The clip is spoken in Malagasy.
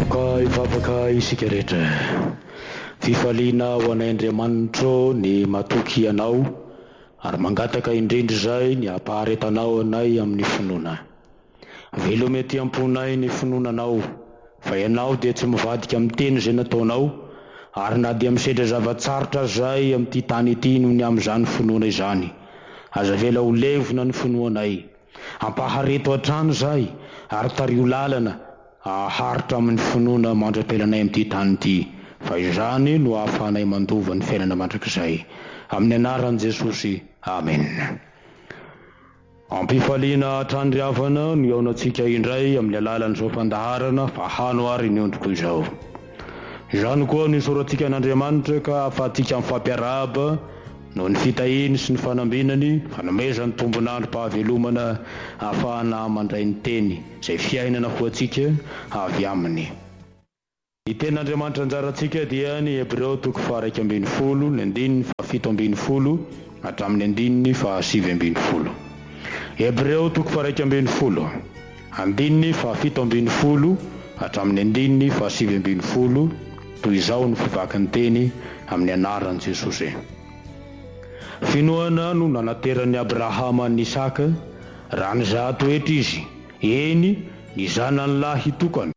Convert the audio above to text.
Ifapaka isika rehetra fifaliana ho an'Andriamanitro ny matoky anao ary mangataka indrindra izay ny hampaharetanao anay amin'ny finoana. Velometiam-ponay ny finoananao fa ianao dia tsy mivadika amin'ny teny izay nataonao ary na dia misedra zavatsarotra izay amin'ity tany ity noho ny amin'izany finoana izany. Aza vela ho levona ny finoanay, hampahareto hatrany izay ary tario lalana haharitra amin'ny finoana mandra-pialanay amin'ity tany ity, fa izany no ahafahanay mandova ny fiainana mandrakizay. Amin'ny anaran'i Jesosy, amen. Ampifaliana hatrandriavana no iaonantsika indray amin'ny alalan'izao fandaharana fahano ary ny ondriko izao. Izany koa ny soratsika an'Andriamanitra ka ahafahantsika mifampiarahaba noho ny fitahiny sy ny fanambinany, fanomezany tombonandro pahavelomana, ahafahana mandray ny teny izay fiainana ho antsika avy aminy. Ny ten'Andriamanitra anjarantsika dia ny Hebreo 1:12, ny andininy 7:12 hatramin'ny andininy 7:10. Hebreo 1:12, andininy 7:12 hatramin'ny andininy 7:10. Toy izao ny fivakin'ny teny amin'ny anaran'i Jesosy. Finoana no nanateran'i Abrahama ny Isaka raha ny zato etra izy, eny ny zanany lahy tokana